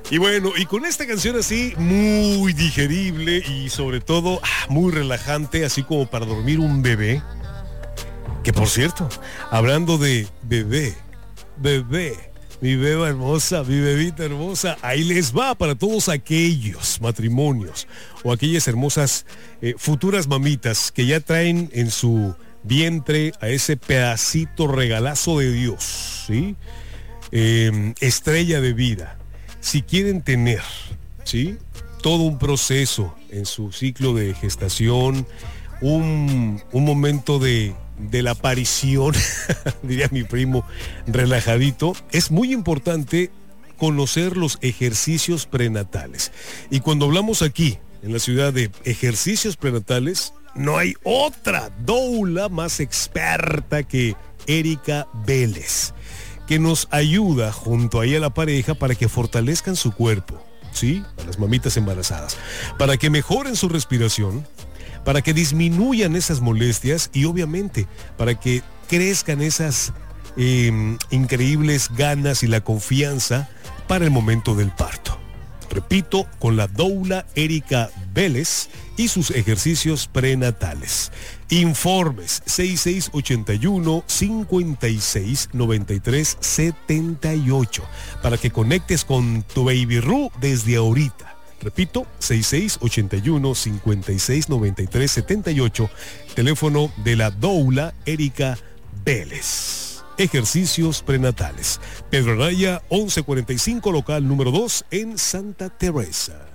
Y bueno, y con esta canción así, muy digerible y sobre todo muy relajante, así como para dormir un bebé. Que por cierto, hablando de bebé, mi beba hermosa, mi bebita hermosa, ahí les va para todos aquellos matrimonios o aquellas hermosas futuras mamitas que ya traen en su vientre a ese pedacito regalazo de Dios, ¿sí? Estrella de vida. Si quieren tener, ¿sí?, todo un proceso en su ciclo de gestación, un momento de la aparición, diría mi primo, relajadito, es muy importante conocer los ejercicios prenatales. Y cuando hablamos aquí, en la ciudad, de ejercicios prenatales, no hay otra doula más experta que Erika Vélez, que nos ayuda junto ahí a la pareja para que fortalezcan su cuerpo, ¿sí?, a las mamitas embarazadas, para que mejoren su respiración, para que disminuyan esas molestias y obviamente para que crezcan esas increíbles ganas y la confianza para el momento del parto. Repito, con la doula Erika Vélez y sus ejercicios prenatales. Informes 6681-569378 para que conectes con tu Baby Ru desde ahorita. Repito, 6681-569378, teléfono de la doula Erika Vélez. Ejercicios prenatales. Pedro Anaya, 1145, local número 2 en Santa Teresa.